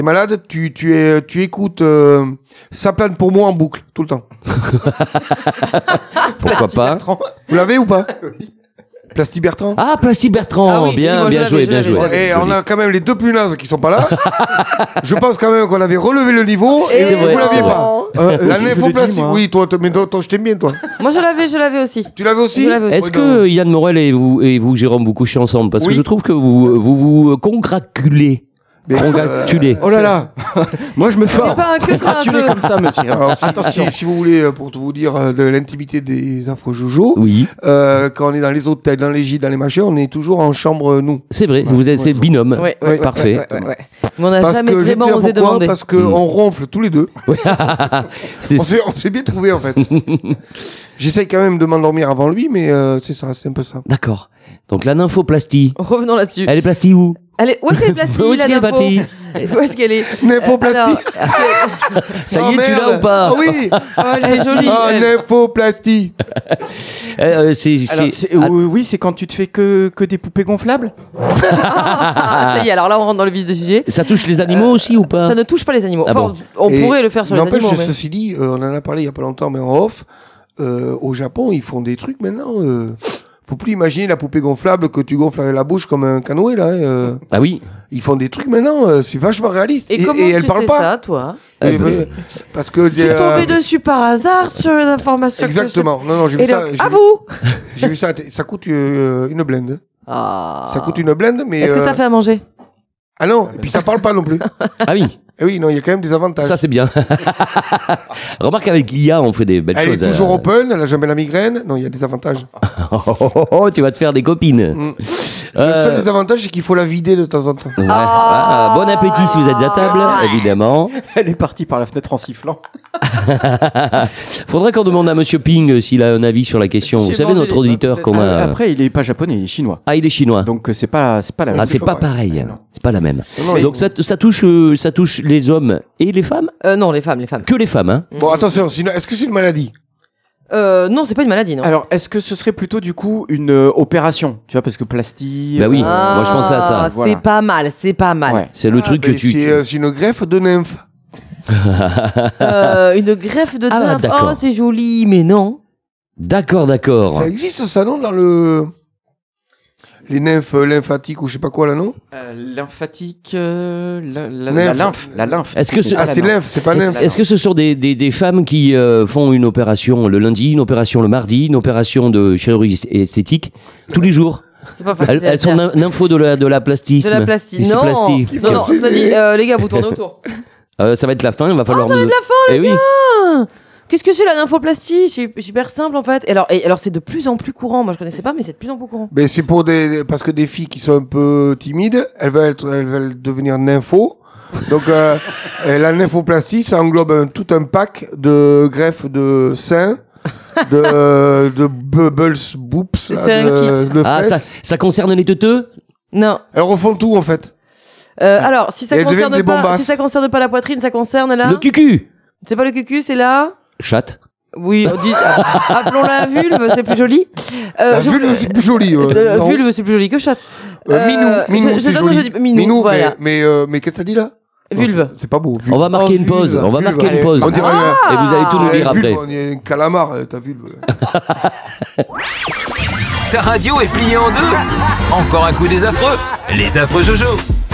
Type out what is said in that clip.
T'es malade, tu écoutes Ça plane pour moi en boucle, tout le temps. Pourquoi pas? Vous l'avez ou pas? Plasty Bertrand. Ah, Plasty Bertrand, Ah oui, bien joué. Et on a quand même les deux plus nazes qui sont pas là. Je pense quand même qu'on avait relevé le niveau et vous l'aviez pas. La nymphoplastie, oui, toi, mais toi, je t'aime bien, toi. Moi, je l'avais aussi. Tu l'avais aussi? Est-ce que Yann Morel et vous, Jérôme, vous couchez ensemble? Parce que je trouve que vous congratulez. Congratulez. Oh là là. Moi, je me force. C'est pas que ça, un peu. Comme ça, monsieur. Alors, si vous voulez, pour tout vous dire, de l'intimité des affreux Jojo, Oui. quand on est dans les hôtels, dans les gîtes, dans les machins, on est toujours en chambre, nous. C'est vrai, c'est binôme. Ouais, Parfait. ouais. Mais on n'a Parce jamais que, je vais te vraiment dire osé pourquoi, demander. parce qu'on ronfle tous les deux. C'est On s'est bien trouvé en fait. J'essaye quand même de m'endormir avant lui, mais c'est ça, c'est un peu ça. D'accord. Donc la nymphoplastie. Revenons là-dessus. Elle est plastie où? Où est-ce qu'elle est plastique, Où est-ce la qu'elle est nympho plastique Où est-ce qu'elle est Nymphoplastie. Ça y Oh, est, tu merde. l'as ou pas? Ah oui. Elle est jolie. Ah, elle. nymphoplastie. Oui, c'est quand tu te fais que des poupées gonflables. Ah, ça y est, alors là, on rentre dans le vif du sujet. Ça touche les animaux aussi ou pas? Ça ne touche pas les animaux. Ah Enfin, bon. on Et pourrait le faire sur les n'empêche, animaux. Mais... ceci dit, on en a parlé il y a pas longtemps, mais en off, au Japon, ils font des trucs maintenant. Faut plus imaginer la poupée gonflable que tu gonfles avec la bouche comme un canoë là. Ah oui. Ils font des trucs maintenant, c'est vachement réaliste. Et comment elle tu parle sais pas. ça, toi Parce que Tu es tombé dessus par hasard sur une information. Exactement. Non, j'ai vu Et ça. donc, à vous J'ai vu ça. Ça coûte une blende. Ah. Ça coûte une blende, mais. Est-ce que ça fait à manger? Ah non. Et puis ça parle pas non plus. Ah oui. Eh oui, non, il y a quand même des avantages. Ça c'est bien. Remarque avec l'IA on fait des belles Elle choses. est toujours open, elle a jamais la migraine. Non, il y a des avantages. Tu vas te faire des copines. Le seul désavantage, c'est qu'il faut la vider de temps en temps. Ouais. Ah, bon appétit si vous êtes à table, évidemment. Elle est partie par la fenêtre en sifflant. Faudrait qu'on demande à Monsieur Ping s'il a un avis sur la question. Vous savez, notre auditeur commun. Après, il est pas japonais, il est chinois. Ah, il est chinois. Donc c'est pas la même Ah, c'est chose. pas pareil. C'est pas la même. Non, Donc ça touche les hommes et les femmes? Non, les femmes. Que les femmes, hein. Bon, attention, est-ce que c'est une maladie? Non, c'est pas une maladie, non. Alors, est-ce que ce serait plutôt du coup une opération? Tu vois, parce que plastie. Bah oui. Moi, je pensais à ça. Voilà. C'est pas mal, c'est pas mal. Ouais. C'est le truc que Ben, c'est une greffe de nymphe. Une greffe de Ah, nymphe. d'accord. Oh, c'est joli, mais non. D'accord. Ça existe ça, non, dans les nymphes lymphatiques ou je sais pas quoi là, non? Lymphatique, la lymphe. Est-ce que Ah, c'est lymphe, c'est pas nymphe. Est-ce que ce sont des femmes qui font une opération le lundi, une opération le mardi, une opération de chirurgie esthétique tous les jours? C'est pas facile. Elles sont nympho de la plastisme. de la plastique. Non. Plastie. Non, cela dit, les gars, vous tournez autour. Ça va être la fin, il va falloir. Ça va être la fin, Eh oui. Ah, qu'est-ce que c'est la nymphoplastie? C'est super simple en fait. Et alors c'est de plus en plus courant. Moi je connaissais pas, mais c'est de plus en plus courant. Ben, c'est parce que des filles qui sont un peu timides, elles veulent devenir nympho. Donc, la nymphoplastie, ça englobe tout un pack de greffes de seins, de bubbles, boops, là, C'est un de Ah, fesses. ça concerne les teuteux? Non. Elles refont tout, en fait. Alors si ça Et elles concerne deviennent des pas, bombasses. si ça concerne pas la poitrine, ça concerne là. Le cucu. C'est pas le cucu, c'est là. Chatte. Oui, on dit, appelons-la vulve, c'est plus joli. La vulve, c'est plus joli. Non. Vulve, c'est plus joli que chatte. Minou, c'est joli. Je dis minou, voilà. mais qu'est-ce que ça dit là? Vulve. Non, c'est pas beau. Vulve. On va marquer une vulve. pause. On va Vulve, marquer une allez. pause. On dirait Et vous allez tout nous dire vulve, après. on est un calamar, ta vulve. Ta radio est pliée en deux. Encore un coup des affreux. Les affreux Jojo.